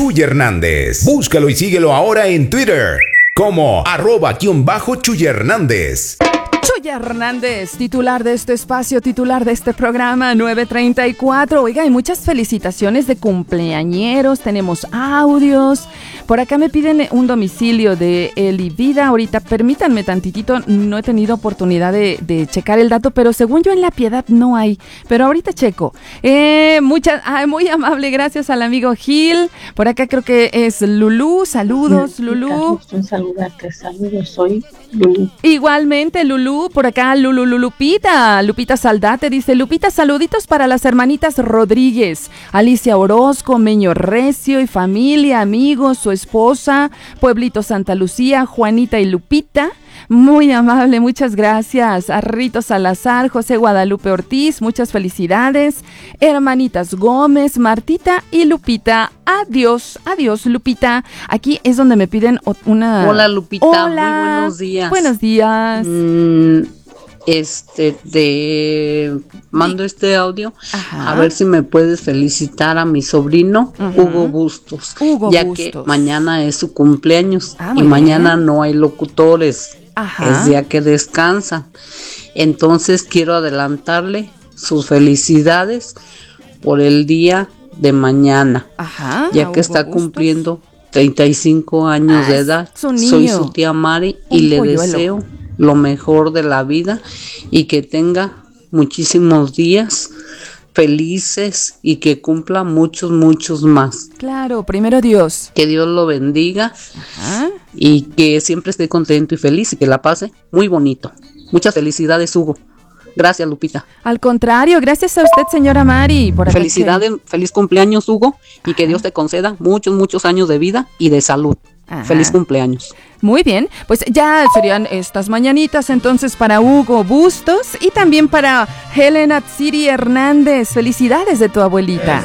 Chuy Hernández. Búscalo y síguelo ahora en Twitter como @Chuy Hernández. Chuy Hernández, titular de este espacio, titular de este programa 934. Oiga, hay muchas felicitaciones de cumpleañeros, tenemos audios. Por acá me piden un domicilio de Eli Vida. Ahorita permítanme tantitito, no he tenido oportunidad de checar el dato, pero según yo en La Piedad no hay. Pero ahorita checo. Muy amable, gracias al amigo Gil. Por acá creo que es Lulú. Saludos, Lulú. Saludos, soy Lulú. Igualmente, Lulú. Por acá, Lupita Saldate dice: Lupita, saluditos para las hermanitas Rodríguez, Alicia Orozco, Meño Recio y familia, amigos, su esposa, Pueblito Santa Lucía, Juanita y Lupita. Muy amable, muchas gracias. A Rito Salazar, José Guadalupe Ortiz, muchas felicidades. Hermanitas Gómez, Martita y Lupita. Adiós, Lupita. Aquí es donde me piden una... Hola, Lupita. Hola. Muy buenos días. Buenos días. Mando este audio. Ajá. A ver si me puedes felicitar a mi sobrino, Hugo Bustos, ya que mañana es su cumpleaños y mañana no hay locutores. Ajá. Es día que descansa. Entonces quiero adelantarle sus felicidades por el día de mañana. Ajá, ya que está cumpliendo 35 años de edad. Soy su tía Mari y le deseo lo mejor de la vida y que tenga muchísimos días felices y que cumpla muchos más. Claro, primero Dios. Que Dios lo bendiga. Ajá. Y que siempre esté contento y feliz y que la pase muy bonito. Muchas felicidades, Hugo. Gracias, Lupita. Al contrario, gracias a usted, señora Mari. Por felicidades, feliz cumpleaños, Hugo, y que Dios te conceda muchos años de vida y de salud. Ajá. Feliz cumpleaños. Muy bien, pues ya serían estas mañanitas entonces para Hugo Bustos y también para Helena Tsiri Hernández. Felicidades de tu abuelita.